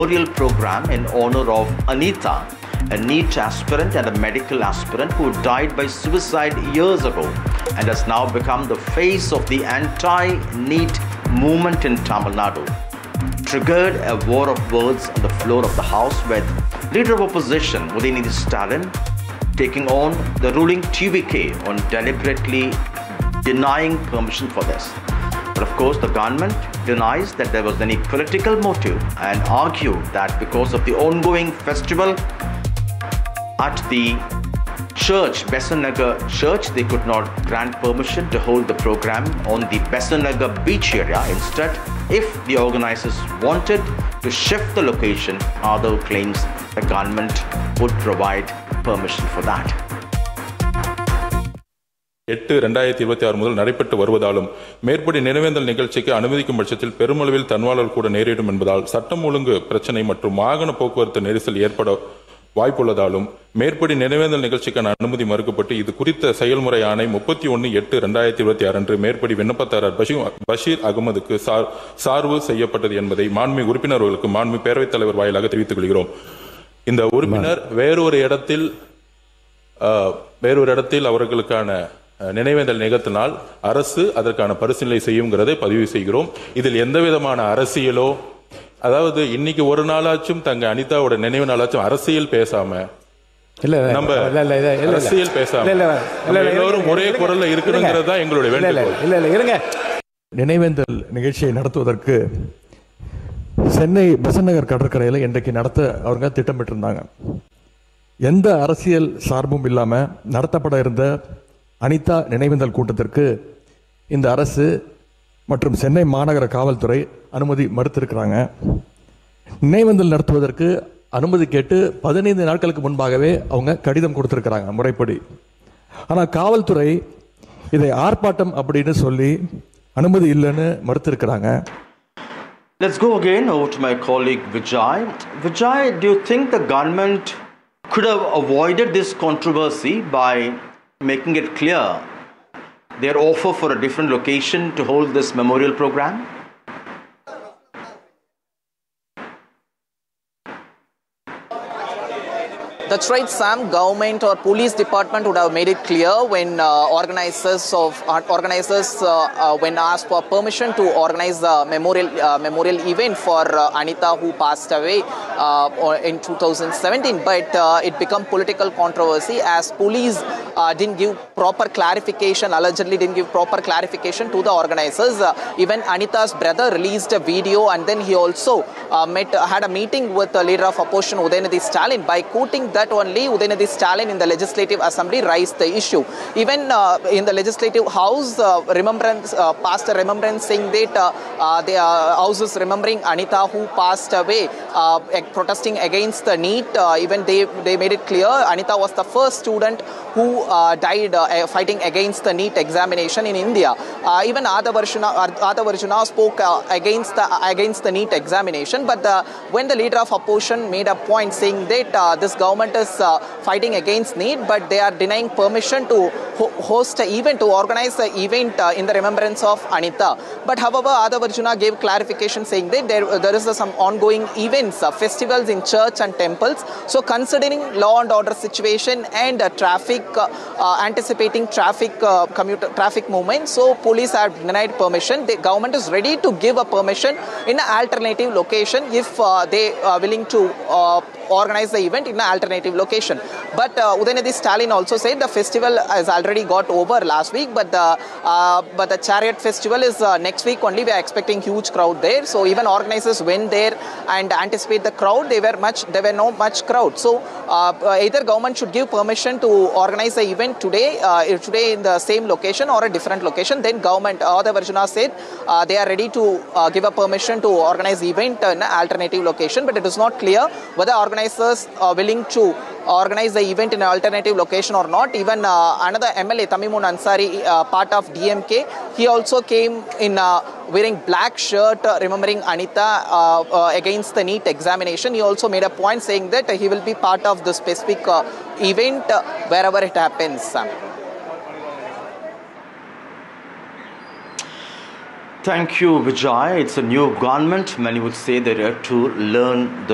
memorial program in honor of Anita, a NEET aspirant and a medical aspirant who died by suicide years ago and has now become the face of the anti-NEET movement in Tamil Nadu. Triggered a war of words on the floor of the House with Leader of Opposition Udayinidhi Stalin taking on the ruling TVK on deliberately denying permission for this. But of course, the government denies that there was any political motive and argued that because of the ongoing festival at the church, Besant Nagar Church, they could not grant permission to hold the program on the Besant Nagar beach area. Instead, if the organizers wanted to shift the location, Adhav claims the government would provide permission for that. 8/2026 முதல் நடைபெற்று வருவதாலும் மேற்படி நினைவேந்தல் நிகழ்ச்சிக்கு அனுமதிக்கும் பட்சத்தில் பெருமளவில் தன்வாளர் கூட நேரிடும் என்பதால் சட்டம் ஒழுங்கு பிரச்சனை மற்றும் வாகன போக்குவரத்து நெரிசல் ஏற்பட வாய்ப்புள்ளதாலும் மேற்படி நினைவேந்தல் நிகழ்ச்சிக்கான அனுமதி மறுக்கப்பட்டு இது குறித்த செயல்முறை ஆணை 31/8/2026 அன்று மேற்படி விண்ணப்பதாரர் பஷீர் அகமதுக்கு சார்பு செய்யப்பட்டது என்பதை மாண்புமிகு உறுப்பினர்களுக்கு மாண்புமிகு பேரவைத் தலைவர் வாயிலாக தெரிவித்துக் கொள்கிறோம். இந்த உறுப்பினர் வேறொரு இடத்தில் அவர்களுக்கான நினைவேந்தல் நிகழ்த்தினால் அரசு அதற்கான பரிசீலனை செய்யுங்கிறதை பதிவு செய்கிறோம். இதில் எந்த விதமான அரசியலோ, அதாவது இன்னைக்கு ஒரு நாளாச்சும் தங்க அனிதாவோட நினைவு நாளாச்சும் அரசியல் பேசாம அரசியல் பேசாம எல்லோரும் ஒரே குரல்ல இருக்கணுங்கிறது தான் எங்களுடைய வேண்டுகோள். நினைவேந்தல் நிகழ்ச்சியை நடத்துவதற்கு சென்னை பெசன்ட் நகர் கடற்கரையில் இன்றைக்கு நடத்த அவங்க திட்டமிட்டிருந்தாங்க. எந்த அரசியல் சார்பும் இல்லாமல் நடத்தப்பட இருந்த அனிதா நினைவேந்தல் கூட்டத்திற்கு இந்த அரசு மற்றும் சென்னை மாநகர காவல்துறை அனுமதி மறுத்திருக்கிறாங்க. நினைவேந்தல் நடத்துவதற்கு அனுமதி கேட்டு 15 நாட்களுக்கு முன்பாகவே அவங்க கடிதம் கொடுத்திருக்கிறாங்க முறைப்படி. ஆனால் காவல்துறை இதை ஆர்ப்பாட்டம் அப்படின்னு சொல்லி அனுமதி இல்லைன்னு மறுத்திருக்கிறாங்க. Let's go again over to my colleague Vijay. Vijay, do you think the government could have avoided this controversy by making it clear their offer for a different location to hold this memorial program? That's right, Sam. Government or police department would have made it clear when when asked for permission to organize the memorial event for Anita, who passed away in 2017. But it became political controversy as police didn't give proper clarification. Allegedly, didn't give proper clarification to the organizers. Even Anita's brother released a video, and then he also had a meeting with the leader of opposition Udayinidhi Stalin. By quoting that only, Udayinidhi Stalin in the Legislative Assembly raised the issue. Even in the Legislative House, passed a remembrance saying that the House is remembering Anita who passed away, protesting against the NEET. Even they made it clear Anita was the first student who died fighting against the NEET examination in India. Even Adhav Arjuna spoke against the NEET examination. But when the leader of opposition made a point saying that this government is fighting against NEET, but they are denying permission to host an event, to organize the event in the remembrance of Anita. But however, Adhav Arjuna gave clarification saying that there is some ongoing events, festivals in church and temples. So considering law and order situation and anticipating traffic movement, so police have denied permission. The government is ready to give a permission in an alternative location if they are willing to organize the event in an alternative location. But Udayinidhi Stalin also said the festival has already got over last week, but the chariot festival is next week only. We are expecting huge crowd there. So even organizers went there and anticipate the crowd. There were no much crowd. So either government should give permission to organize the event today in the same location or a different location. Then government, Adhav Arjuna said they are ready to give a permission to organize the event in an alternative location. But it is not clear whether organizers are willing to organize the event in an alternative location or not. Even another MLA, Tamimun Ansari, part of DMK, he also came in wearing black shirt, remembering Anita against the NEET examination. He also made a point saying that he will be part of the specific event wherever it happens. Thank you, Vijay. It's a new government. Many would say they're here to learn the